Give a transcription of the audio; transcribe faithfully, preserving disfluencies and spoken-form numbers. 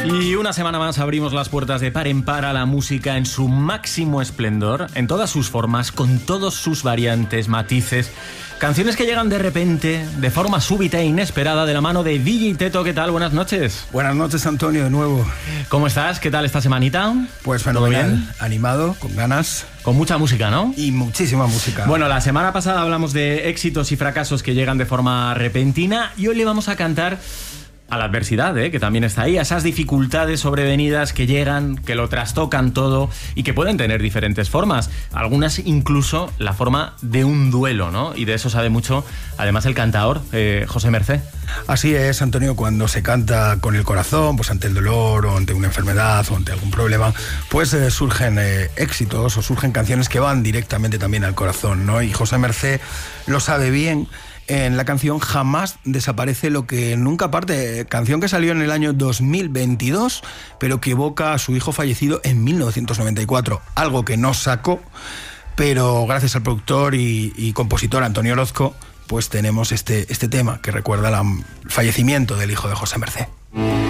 Y una semana más abrimos las puertas de par en par a la música en su máximo esplendor, en todas sus formas, con todos sus variantes, matices. Canciones que llegan de repente, de forma súbita e inesperada, de la mano de D J Teto. ¿Qué tal? Buenas noches. Buenas noches, Antonio, de nuevo. ¿Cómo estás? ¿Qué tal esta semanita? Pues fenomenal, animado, con ganas. Con mucha música, ¿no? Y muchísima música. Bueno, la semana pasada hablamos de éxitos y fracasos que llegan de forma repentina y hoy le vamos a cantar a la adversidad, ¿eh? Que también está ahí, a esas dificultades sobrevenidas que llegan, que lo trastocan todo y que pueden tener diferentes formas, algunas incluso la forma de un duelo, ¿no? Y de eso sabe mucho, además, el cantaor, eh, José Mercé. Así es, Antonio, cuando se canta con el corazón, pues ante el dolor o ante una enfermedad o ante algún problema, pues eh, surgen eh, éxitos o surgen canciones que van directamente también al corazón, ¿no? Y José Mercé lo sabe bien. En la canción Jamás desaparece lo que nunca parte, canción que salió en el año dos mil veintidós, pero que evoca a su hijo fallecido en mil novecientos noventa y cuatro, algo que no sacó, pero gracias al productor y, y compositor Antonio Orozco, pues tenemos este, este tema que recuerda el fallecimiento del hijo de José Mercé.